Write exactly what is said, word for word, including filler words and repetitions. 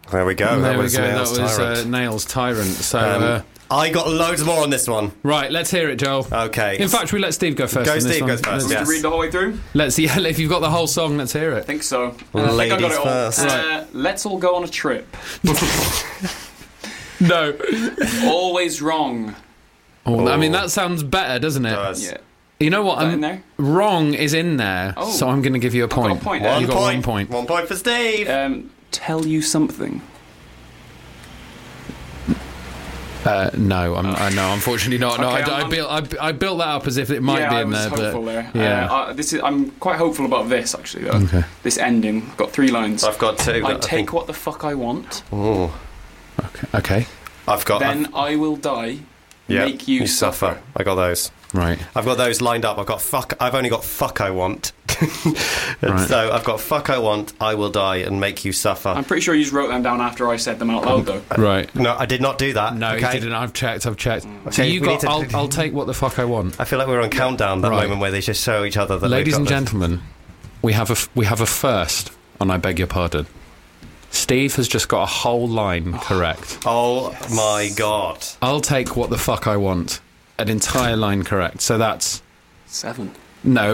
There we go. There that we was go. Nails that was Tyrant. Uh, Nails Tyrant. So, Um, uh, I got loads more on this one. right, let's hear it, Joel. Okay. In fact, we let Steve go first. Go on this Steve one. goes first, Let's, yes. To read the whole way through? let's yeah. If you've got the whole song, let's hear it. I think so. Ladies I think I got it all. first. Uh, let's all go on a trip. No. Always wrong. Oh, I mean, Oh. that sounds better, doesn't it? Does. Yeah. You know what? Is that I'm in there? wrong is in there, Oh. so I'm going to give you a I've got a point. point. One You got point. one point. One point for Steve. Um, tell you something. Uh, no, I'm, uh, no, unfortunately not. No, Okay, I, I, I'm- built, I, I built that up as if it might yeah, be I in was there, hopeful but there. yeah. Uh, uh, this is. I'm quite hopeful about this actually. Though. Okay. This ending. I've got three lines. I've got two. I that take think- what the fuck I want. Oh. okay. Okay. I've got. Then I will die. yeah, Make you, suffer. I got those. Right. I've got those lined up. I've got fuck. I've only got fuck. I want. And Right. So I've got fuck. I want. I will die and make you suffer. I'm pretty sure you just wrote them down after I said them out loud, though. Right. no, I did not do that. No, okay? you didn't. I've checked. I've checked. So Okay, you we got. need to- I'll, I'll take what the fuck I want. I feel like we're on countdown. That Right. moment where they just show each other that. they've Ladies got and this. gentlemen, we have a f- we have a first, and I beg your pardon. Steve has just got a whole line correct. Oh my god. I'll take what the fuck I want. An entire line correct. So that's Seven. no.